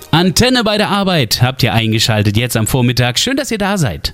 Antenne bei der Arbeit habt ihr eingeschaltet jetzt am Vormittag. Schön, dass ihr da seid.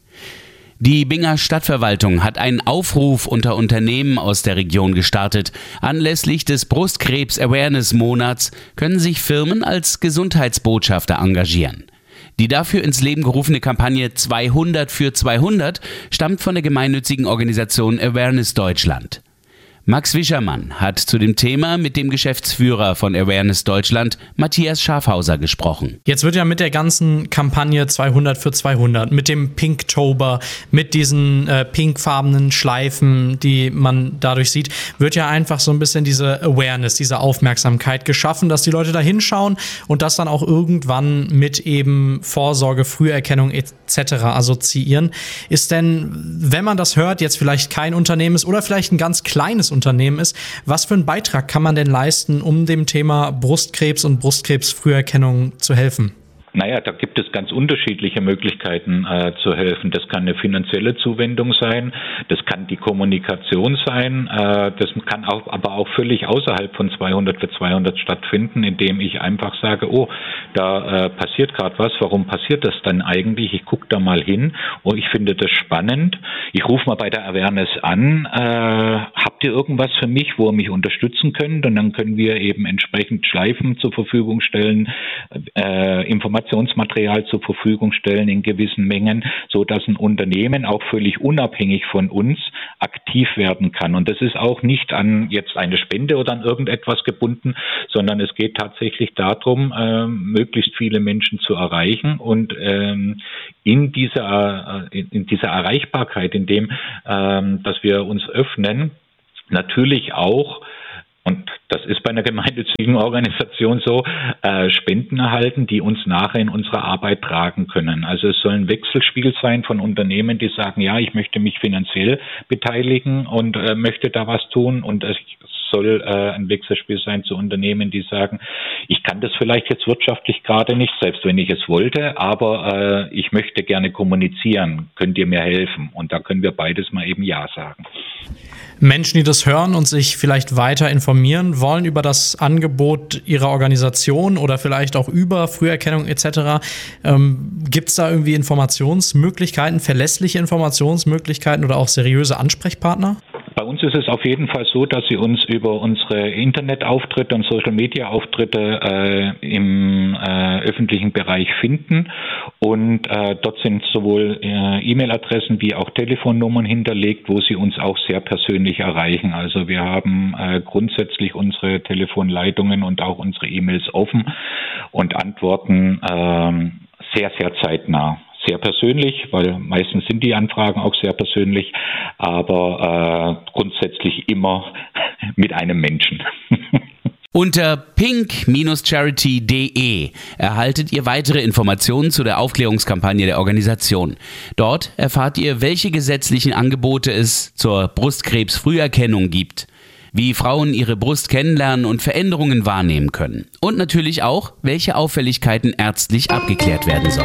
Die Binger Stadtverwaltung hat einen Aufruf unter Unternehmen aus der Region gestartet. Anlässlich des Brustkrebs-Awareness-Monats können sich Firmen als Gesundheitsbotschafter engagieren. Die dafür ins Leben gerufene Kampagne 200 für 200 stammt von der gemeinnützigen Organisation Awareness Deutschland. Max Wischermann hat zu dem Thema mit dem Geschäftsführer von Awareness Deutschland, Matthias Schafhauser, gesprochen. Jetzt wird ja mit der ganzen Kampagne 200 für 200, mit dem Pinktober, mit diesen pinkfarbenen Schleifen, die man dadurch sieht, wird ja einfach so ein bisschen diese Awareness, diese Aufmerksamkeit geschaffen, dass die Leute da hinschauen und das dann auch irgendwann mit eben Vorsorge, Früherkennung etc. assoziieren. Ist denn, wenn man das hört, jetzt vielleicht kein Unternehmen ist oder vielleicht ein ganz kleines Unternehmen ist, was für einen Beitrag kann man denn leisten, um dem Thema Brustkrebs und Brustkrebsfrüherkennung zu helfen? Naja, da gibt es ganz unterschiedliche Möglichkeiten zu helfen. Das kann eine finanzielle Zuwendung sein, das kann die Kommunikation sein, das kann aber auch völlig außerhalb von 200 für 200 stattfinden, indem ich einfach sage, oh, da passiert gerade was, warum passiert das dann eigentlich? Ich gucke da mal hin und ich finde das spannend. Ich rufe mal bei der Awareness an, habt ihr irgendwas für mich, wo ihr mich unterstützen könnt? Und dann können wir eben entsprechend Schleifen zur Verfügung stellen, Informationsmaterial zur Verfügung stellen in gewissen Mengen, so dass ein Unternehmen auch völlig unabhängig von uns aktiv werden kann. Und das ist auch nicht an jetzt eine Spende oder an irgendetwas gebunden, sondern es geht tatsächlich darum, möglichst viele Menschen zu erreichen und in dieser Erreichbarkeit, in dem, dass wir uns öffnen, natürlich auch, und das ist bei einer gemeinnützigen Organisation so, Spenden erhalten, die uns nachher in unserer Arbeit tragen können. Also es soll ein Wechselspiel sein von Unternehmen, die sagen, ja, ich möchte mich finanziell beteiligen und möchte da was tun, und es soll ein Wechselspiel sein zu Unternehmen, die sagen, ich kann das vielleicht jetzt wirtschaftlich gerade nicht, selbst wenn ich es wollte, aber ich möchte gerne kommunizieren, könnt ihr mir helfen? Und da können wir beides mal eben Ja sagen. Menschen, die das hören und sich vielleicht weiter informieren wollen über das Angebot ihrer Organisation oder vielleicht auch über Früherkennung etc., gibt es da irgendwie Informationsmöglichkeiten, verlässliche Informationsmöglichkeiten oder auch seriöse Ansprechpartner? Bei uns ist es auf jeden Fall so, dass Sie uns über unsere Internetauftritte und Social-Media-Auftritte im öffentlichen Bereich finden, und dort sind sowohl E-Mail-Adressen wie auch Telefonnummern hinterlegt, wo Sie uns auch sehr persönlich erreichen. Also wir haben grundsätzlich unsere Telefonleitungen und auch unsere E-Mails offen und antworten sehr, sehr zeitnah. Sehr persönlich, weil meistens sind die Anfragen auch sehr persönlich, aber grundsätzlich immer mit einem Menschen. Unter pink-charity.de erhaltet ihr weitere Informationen zu der Aufklärungskampagne der Organisation. Dort erfahrt ihr, welche gesetzlichen Angebote es zur Brustkrebsfrüherkennung gibt, wie Frauen ihre Brust kennenlernen und Veränderungen wahrnehmen können und natürlich auch, welche Auffälligkeiten ärztlich abgeklärt werden sollen.